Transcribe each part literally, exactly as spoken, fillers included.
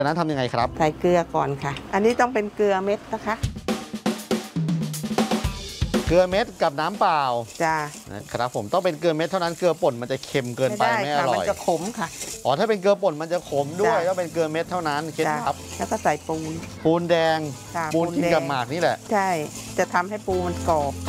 จากนั้นทำยังไงครับใส่เกลือก่อนค่ะอันนี้ต้องเป็นเกลือเม็ดนะคะเกลือเม็ดกับน้ำเปล่าจ้านะครับผมต้องเป็นเกลือเม็ดเท่านั้นเกลือป่นมันจะเค็มเกินไปไม่อร่อยมันจะขมค่ะอ๋อถ้าเป็นเกลือป่นมันจะขมด้วยต้องเป็นเกลือเม็ดเท่านั้นเคล็ดลับแล้วก็ใส่ปูนปูนแดงปูนกินกับหมากนี่แหละใช่จะทำให้ปูมันกรอบ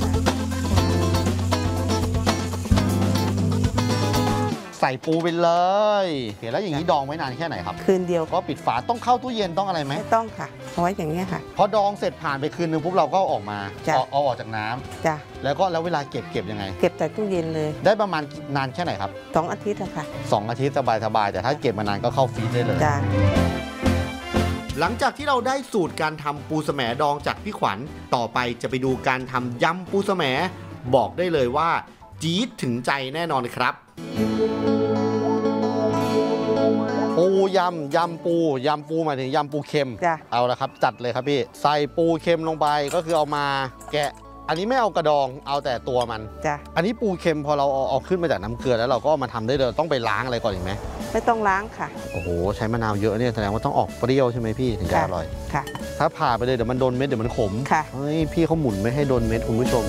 ใส่ปูไปเลยเห็นแล้วอย่างนี้ดองไว้นานแค่ไหนครับคืนเดียวก็ปิดฝาต้องเข้าตู้เย็นต้องอะไรไหมไม่ต้องค่ะเอาไว้อย่างนี้ค่ะพอดองเสร็จผ่านไปคืนนึงปุ๊บเราก็ออกมาเอาออกจากน้ำจ้ะแล้วก็แล้วเวลาเก็บเก็บยังไงเก็บใส่ตู้เย็นเลยได้ประมาณนานแค่ไหนครับสองอาทิตย์อะค่ะสองอาทิตย์สบายๆแต่ถ้าเก็บมานานก็เข้าฟรีซได้เลยจ้ะหลังจากที่เราได้สูตรการทำปูสะแหมดองจากพี่ขวัญต่อไปจะไปดูการทำยำปูสะแหมบอกได้เลยว่าจี๊ดถึงใจแน่นอนครับปูยำยำปูยำปูหมายถึงยำปูเค็มเอาละครับจัดเลยครับพี่ใส่ปูเค็มลงไปก็คือเอามาแกะอันนี้ไม่เอากระดองเอาแต่ตัวมันจ้ะอันนี้ปูเค็มพอเราเอาเอาขึ้นมาจากน้ำเกลือแล้วเราก็มาทำได้เลยต้องไปล้างอะไรก่อนอีกไหมไม่ต้องล้างค่ะโอ้โหใช้มะนาวเยอะเนี่ยแสดงว่าต้องออกเปรี้ยวใช่ไหมพี่ถึงจะอร่อยค่ะถ้าผ่าไปเลยเดี๋ยวมันโดนเม็ดเดี๋ยวมันขมค่ะเฮ้ยพี่เขาหมุนไม่ให้โดนเม็ดคุณผู้ชม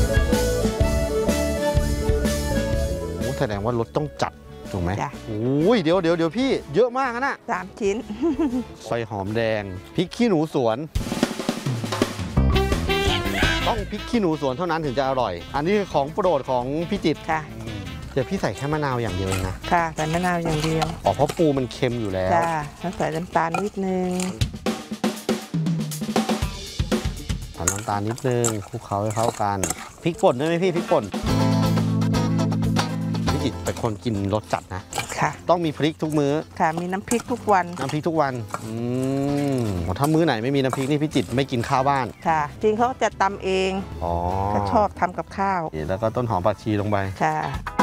โอ้แสดงว่ารสต้องจัดถูกไหมโอ้ยเดี๋ยวเดี๋ยวเดี๋ยวพี่เยอะมากนะสามชิ้นใบหอมแดงพริกขี้หนูสวนต้องพริกขี้หนูสวนเท่านั้นถึงจะอร่อยอันนี้ของโปรดของพี่จิตค่ะเดี๋ยวพี่ใส่แค่มะนาวอย่างเดียวเองนะค่ะใส่มะนาวอย่างเดียวอ๋อเพราะปูมันเค็มอยู่แล้วจ้าแล้วใส่น้ำตาลนิดนึงใส่น้ำตาลนิดนึงคลุกเคล้าให้เข้ากันพริกป่นด้วยไหมพี่พริกป่นพี่จิตเป็นคนกินรสจัดนะค่ะต้องมีพริกทุกมื้อค่ะมีน้ำพริกทุกวันน้ำพริกทุกวันอืมถ้ามื้อไหนไม่มีน้ำพริกนี่พี่จิตไม่กินข้าวบ้านค่ะจริงเขาจะตำเองอ๋อเขาชอบทำกับข้าวแล้วก็ต้นหอมผักชีลงไปค่ะ